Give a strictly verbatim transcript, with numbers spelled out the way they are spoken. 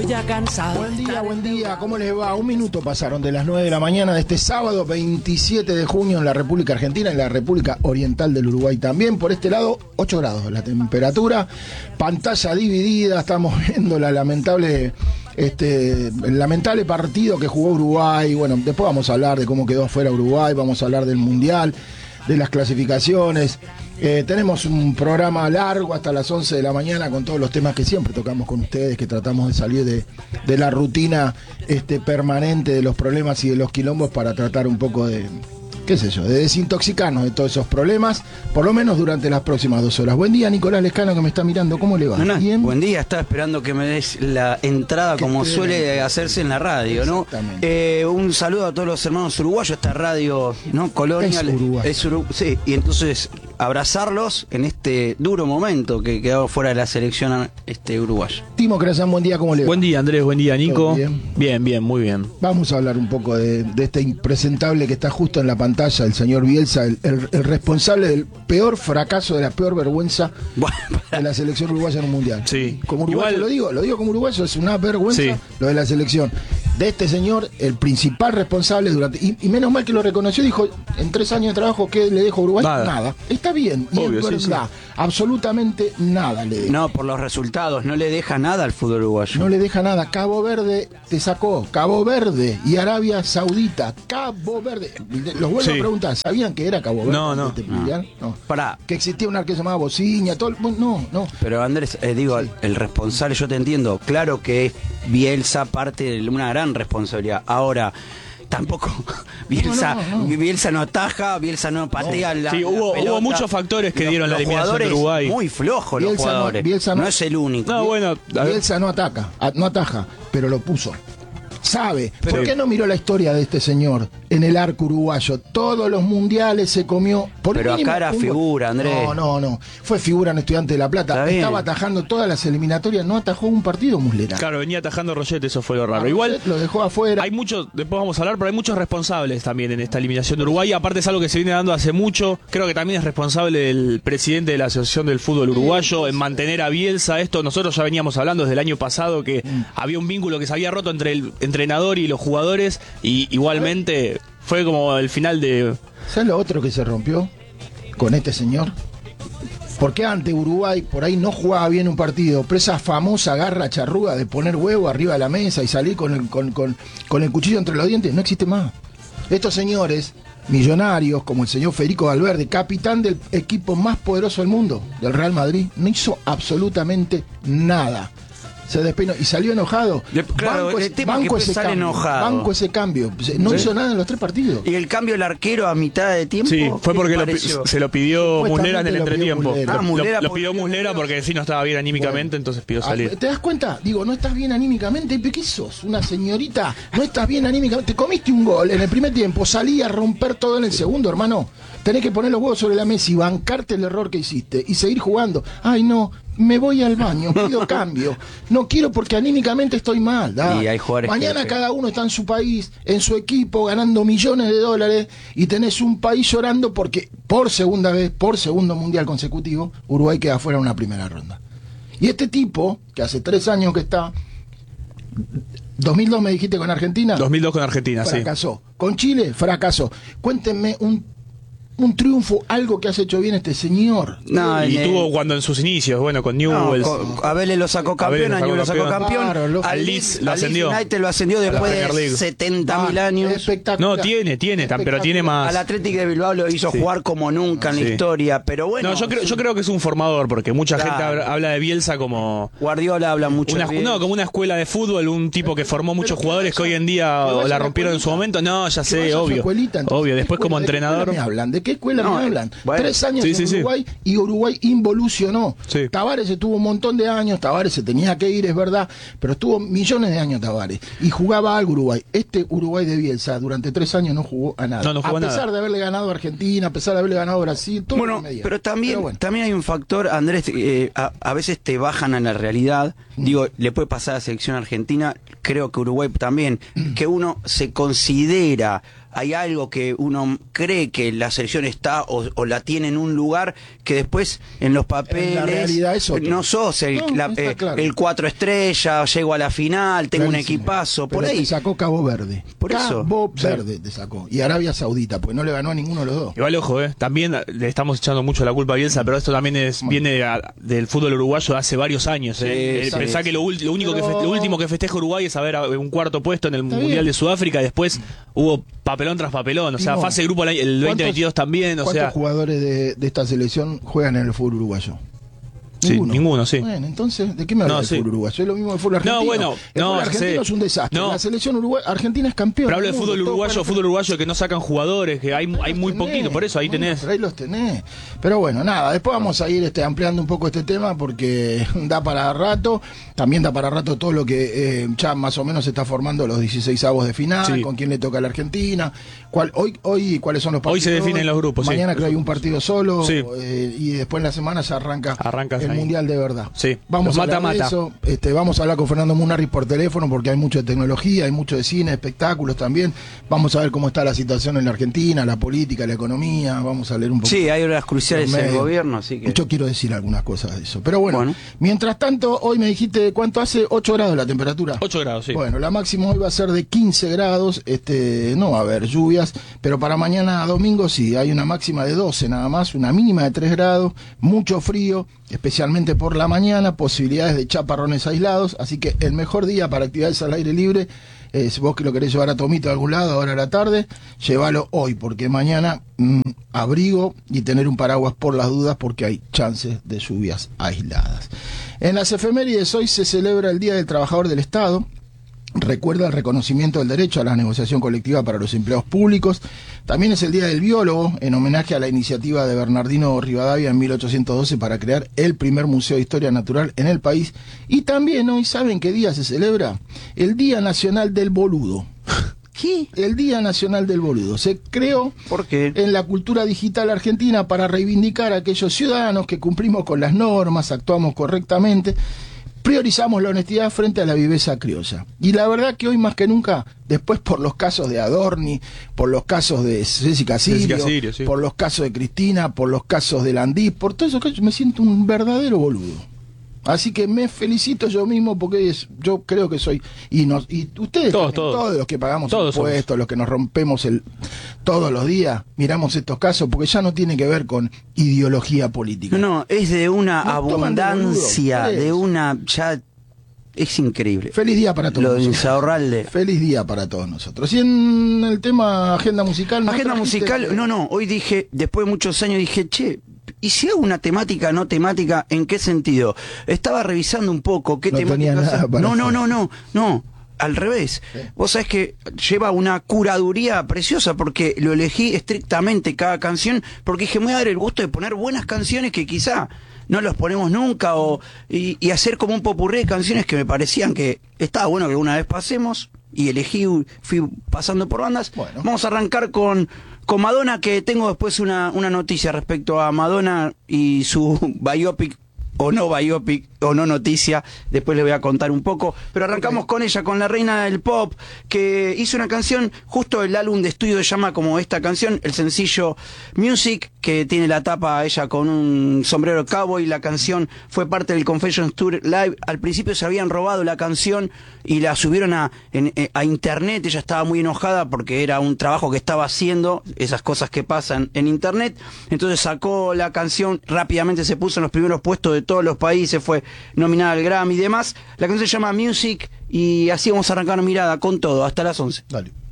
ya cansado. Buen día, buen día, ¿cómo les va? Un minuto pasaron de las nueve de la mañana de este sábado veintisiete de junio en la República Argentina, en la República Oriental del Uruguay también. Por este lado, ocho grados la temperatura, pantalla dividida, estamos viendo la lamentable... Este, el lamentable partido que jugó Uruguay. Bueno, después vamos a hablar de cómo quedó afuera Uruguay, vamos a hablar del Mundial, de las clasificaciones. Eh, tenemos un programa largo hasta las once de la mañana con todos los temas que siempre tocamos con ustedes, que tratamos de salir de, de la rutina este, permanente de los problemas y de los quilombos para tratar un poco de, qué sé yo, de desintoxicarnos de todos esos problemas, por lo menos durante las próximas dos horas. Buen día, Nicolás Lescano, que me está mirando, ¿cómo le va? No, no, ¿Bien? Buen día, estaba esperando que me des la entrada como suele hacerse en la radio, ¿no? Eh, un saludo a todos los hermanos uruguayos, esta radio, ¿no? Colonial. Es Uruguay. Es Uru sí, y entonces abrazarlos en este duro momento que quedó fuera de la selección este, uruguaya. Timo Crasán, buen día, ¿cómo le va? Buen día, Andrés, buen día, Nico. Bien? bien, bien, muy bien. Vamos a hablar un poco de, de este impresentable que está justo en la pantalla, el señor Bielsa, el, el, el responsable del peor fracaso, de la peor vergüenza de la selección uruguaya en un mundial. Sí. Como uruguayo Igual, lo digo, lo digo como uruguayo, es una vergüenza sí. Lo de la selección. De este señor, el principal responsable durante... Y, y menos mal que lo reconoció, dijo, en tres años de trabajo, ¿qué le dejo a Uruguay? Nada. Nada. Está bien, y Obvio, es verdad, sí, sí. absolutamente nada le deja. No, por los resultados, no le deja nada al fútbol uruguayo. No le deja nada. Cabo Verde te sacó. Cabo Verde y Arabia Saudita. Cabo Verde. Los vuelvo Sí. a preguntar. ¿Sabían que era Cabo Verde? No, no. Este mundial? No. Pará. Que existía un arquero que se llamaba Bociña. Todo el... No, no. Pero Andrés, eh, digo, Sí. el responsable, yo te entiendo, claro que Bielsa parte de una gran responsabilidad. Ahora, tampoco Bielsa No, no, no. Bielsa no ataja, Bielsa no patea la, Sí, la hubo- pelota. hubo muchos factores que Los- dieron la los eliminación de jugadores Uruguay. Muy flojos los Bielsa no- jugadores. Bielsa no- no es el único. No, bueno, a ver. Bielsa no ataca. a- No ataja. Pero lo puso. Sabe. ¿Por Pero- qué no miró la historia de este señor en el arco uruguayo? Todos los mundiales se comió. Por Pero mínimo, acá era un gol. figura, Andrés. No, no, no. Fue figura en Estudiante de La Plata. Está bien. Estaba atajando todas las eliminatorias. No atajó un partido, Muslera. Claro, venía atajando Rollete, eso fue lo raro. Ah, Igual lo dejó afuera. hay muchos, después vamos a hablar, pero hay muchos responsables también en esta eliminación de Uruguay. Aparte es algo que se viene dando hace mucho. Creo que también es responsable el presidente de la Asociación del Fútbol Uruguayo en mantener a Bielsa esto. Nosotros ya veníamos hablando desde el año pasado que había un vínculo que se había roto entre el entrenador y los jugadores, y igualmente fue como el final de... ¿Sabes lo otro que se rompió con este señor? Porque antes Uruguay por ahí no jugaba bien un partido, pero esa famosa garra charruga de poner huevo arriba de la mesa y salir con el, con, con, con el cuchillo entre los dientes, no existe más. Estos señores millonarios, como el señor Federico Valverde, capitán del equipo más poderoso del mundo, del Real Madrid, no hizo absolutamente nada. Se despeinó y salió enojado. Le- claro, banco el ese, tema es que banco puede ese salir cambio, enojado. banco ese cambio. No ¿Sí? hizo nada en los tres partidos. Y el cambio del arquero a mitad de tiempo. Sí, fue ¿qué porque te lo pi- pareció? se lo pidió Muslera en el Supuestamente lo pidió entretiempo. Muslera. Lo- Ah, Muslera lo, lo porque- pidió Muslera porque sí no estaba bien anímicamente, Bueno. entonces pidió Ah, salir. ¿te das cuenta? Digo, no estás bien anímicamente. ¿Pero qué sos? Una señorita. No estás bien anímicamente. Te comiste un gol en el primer tiempo. Salí a romper todo en el segundo, hermano. Tenés que poner los huevos sobre la mesa y bancarte el error que hiciste y seguir jugando. Ay, no. Me voy al baño, pido cambio. No quiero porque anímicamente estoy mal. da. Y hay jugadores Mañana que- cada uno está en su país, en su equipo, ganando millones de dólares y tenés un país llorando porque por segunda vez, por segundo mundial consecutivo, Uruguay queda fuera en una primera ronda. Y este tipo, que hace tres años que está, dos mil dos me dijiste con Argentina, dos mil dos con Argentina, sí. fracasó. Con Chile, fracasó. Cuéntenme un un triunfo, algo que has hecho bien este señor. No, Y en el- tuvo cuando en sus inicios, bueno, con No, Newell's. con- a Vélez lo sacó campeón, A a Vélez lo Newell's lo sacó sacó campeón. campeón, Claro, lo- al Leeds lo al ascendió. United lo ascendió después la Premier de League. setenta mil Ah, años. espectacular. No, tiene, tiene, tan- pero tiene más. Al Atlético de Bilbao lo hizo Sí. jugar como nunca en la Sí. historia, pero bueno. No, yo creo, yo creo que es un formador, porque mucha Claro. gente habla, habla de Bielsa como Guardiola habla mucho una, bien. no, como una escuela de fútbol, un tipo que formó muchos que jugadores que hoy en día que vaya a la una rompieron en su escuelita. momento. No, ya Que sé, vaya a su obvio. escuelita, entonces, Obvio, ¿de después qué como escuela- de qué escuela entrenador. me hablan? ¿De qué escuela No, me hablan? bueno. Tres años Sí, en sí, sí. Uruguay y Uruguay involucionó. Sí. Tavares estuvo un montón de años, Tavares se tenía que ir, es verdad, pero estuvo millones de años Tavares y jugaba algo Uruguay. Este Uruguay de Bielsa durante tres años no jugó a nada. No, no jugó a a pesar nada. de haberle ganado a Argentina, a pesar de haberle ganado a Brasil, todo Bueno, lo que me digan. pero también, Pero bueno. también hay un factor, Andrés, eh, a, a veces te bajan a la realidad. Digo, le puede pasar a la selección argentina, creo que Uruguay también, que uno se considera hay algo que uno cree que la selección está o, o la tiene en un lugar que después en los papeles en la realidad es otro. no sos el, no, la, eh, claro. el cuatro estrellas, llego a la final, tengo Clarísimo. un equipazo, por Pero ahí. te sacó Cabo Verde. Por eso. Cabo Sí. Verde te sacó. Y Arabia Saudita, pues no le ganó a ninguno de los dos. Igual, ojo, eh, también le estamos echando mucho la culpa a Bielsa, pero esto también es Bueno. viene a- del fútbol uruguayo de hace varios años. Eh. Sí, Eh, Pensá sí, que lo, ul- lo único Pero- que feste- lo último que festeja Uruguay es haber a- un cuarto puesto en el Está Mundial bien. de Sudáfrica y después hubo papelón tras papelón. O sea, Timo, fase de grupo el, año- el veinte veintidós también. O ¿Cuántos sea, jugadores de, de esta selección juegan en el fútbol uruguayo? Sí, ninguno, sí. Bueno, entonces, ¿de qué me habla No, el sí. fútbol uruguayo? Es lo mismo del fútbol argentino. No, bueno, el no, fútbol ya argentino sé. es un desastre. No. La selección uruguay, argentina es campeón. pero hablo de del fútbol mundo, todo uruguayo, para- fútbol uruguayo que no sacan jugadores, que hay, Ahí hay los muy tenés. poquito, por eso ahí Bueno, tenés. pero ahí los tenés. Pero bueno, nada, después vamos a ir este, ampliando un poco este tema porque da para rato. También da para rato todo lo que eh, ya más o menos se está formando los dieciseisavos de final, Sí. con quién le toca a la Argentina. Cuál, hoy, hoy, ¿cuáles son los partidos? Hoy se definen los grupos, sí. Mañana creo que hay un partido solo. Sí. eh, y después en la semana se arranca, Arrancas el ahí. Mundial de verdad. Sí, Vamos los a hablar de mata-mata. eso. Este, vamos a hablar con Fernando Munarriz por teléfono porque hay mucho de tecnología, hay mucho de cine, espectáculos también. Vamos a ver cómo está la situación en la Argentina, la política, la economía. Vamos a leer un poco. Sí, hay horas cruciales los en el medios. gobierno, así que... Yo quiero decir algunas cosas de eso. Pero bueno, Bueno. mientras tanto, hoy me dijiste cuánto hace, ocho grados la temperatura. ocho grados, sí. Bueno, la máxima hoy va a ser de quince grados, este, no va a haber lluvias, pero para mañana domingo sí, hay una máxima de doce nada más, una mínima de tres grados, mucho frío, especialmente por la mañana, posibilidades de chaparrones aislados, así que el mejor día para actividades al aire libre, eh, si vos que lo querés llevar a Tomito a algún lado ahora a la tarde, llévalo hoy, porque mañana mm, abrigo y tener un paraguas por las dudas, porque hay chances de lluvias aisladas. En las efemérides hoy se celebra el Día del Trabajador del Estado. Recuerda el reconocimiento del derecho a la negociación colectiva para los empleados públicos. También es el Día del Biólogo, en homenaje a la iniciativa de Bernardino Rivadavia en mil ochocientos doce para crear el primer museo de historia natural en el país. Y también hoy, ¿saben qué día se celebra? El Día Nacional del Boludo. ¿Qué? El Día Nacional del Boludo. Se creó ¿Por qué? en la cultura digital argentina para reivindicar a aquellos ciudadanos que cumplimos con las normas, actuamos correctamente, priorizamos la honestidad frente a la viveza criolla. Y la verdad que hoy más que nunca, después por los casos de Adorni, por los casos de Jessica Sirio, Jessica Sirio, sí. por los casos de Cristina, por los casos de Landí, por todos esos casos, me siento un verdadero boludo. Así que me felicito yo mismo porque es, yo creo que soy, y nos y ustedes, Todos, también, todos. todos los que pagamos Todos impuestos, somos. los que nos rompemos el todos los días, miramos estos casos porque ya no tiene que ver con ideología política. No, no, es de una Nos toman de abundancia, boludo, de es. una... ya es increíble. Feliz día para todos Lo de nosotros. Insaurralde. Feliz día para todos nosotros. Y en el tema agenda musical, ¿no Agenda trajiste? musical, no, no, hoy dije, después de muchos años dije, che, ¿y si hago una temática no temática? ¿En qué sentido? Estaba revisando un poco qué No tenía temática nada hacer. para No, no, hacer. no, no, no, al revés. Sí. Vos sabés que lleva una curaduría preciosa porque lo elegí estrictamente cada canción porque dije, me voy a dar el gusto de poner buenas canciones que quizá no los ponemos nunca o y, y hacer como un popurrí de canciones que me parecían que estaba bueno que alguna vez pasemos y elegí, fui pasando por bandas. Bueno. Vamos a arrancar con, con Madonna, que tengo después una, una noticia respecto a Madonna y su biopic o no biopic o no noticia, después les voy a contar un poco, pero arrancamos Ok. con ella, con la reina del pop, que hizo una canción, justo el álbum de estudio se llama como esta canción, el sencillo Music, que tiene la tapa ella con un sombrero cowboy, la canción fue parte del Confessions Tour Live, al principio se habían robado la canción y la subieron a, en, a internet, ella estaba muy enojada porque era un trabajo que estaba haciendo, esas cosas que pasan en internet, entonces sacó la canción, rápidamente se puso en los primeros puestos de todos los países, fue nominada al Grammy y demás. La canción se llama Music y así vamos a arrancar Mirada con todo, hasta las once. Dale.